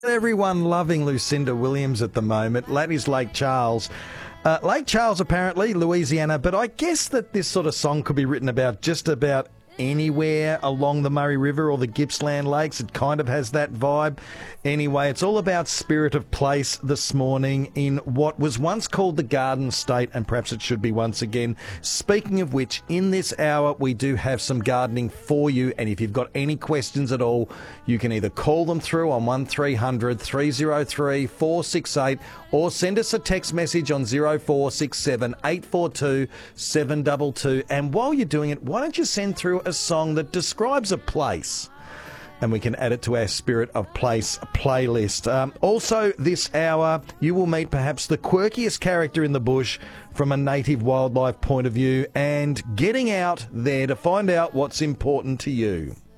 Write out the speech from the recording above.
Everyone loving Lucinda Williams at the moment. That is Lake Charles. Lake Charles, apparently, Louisiana, but I guess that this sort of song could be written about just about anywhere along the Murray River or the Gippsland Lakes. It kind of has that vibe. Anyway, it's all about Spirit of Place this morning in what was once called the Garden State, and perhaps it should be once again. Speaking of which, in this hour, we do have some gardening for you, and if you've got any questions at all, you can either call them through on 1300 303 468 or send us a text message on 0467 842 722. And while you're doing it, why don't you send through a song that describes a place, and we can add it to our Spirit of Place playlist. Also, this hour, you will meet perhaps the quirkiest character in the bush from a native wildlife point of view, and getting out there to find out what's important to you.